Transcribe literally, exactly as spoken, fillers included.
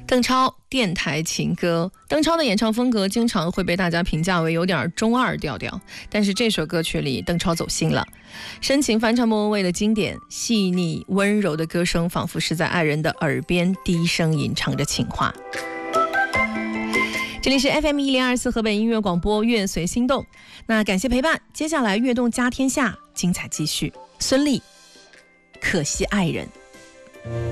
邓超电台情歌，邓超的演唱风格经常会被大家评价为有点中二调调，但是这首歌曲里邓超走心了，深情翻唱莫文蔚的经典，细腻温柔的歌声仿佛是在爱人的耳边低声吟唱着情话。这里是 F M 一零二四河北音乐广播，乐随心动。那感谢陪伴，接下来乐动家天下，精彩继续。孙俪，可惜爱人。